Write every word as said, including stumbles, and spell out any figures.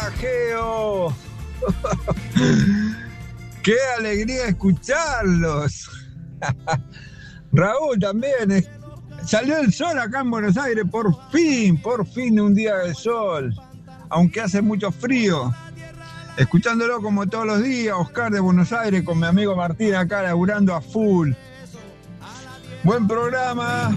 Geo. ¡Qué alegría escucharlos! Raúl también. eh. Salió el sol acá en Buenos Aires, por fin, por fin un día de sol. Aunque hace mucho frío. Escuchándolo como todos los días, Oscar de Buenos Aires, con mi amigo Martín acá laburando a full. Buen programa.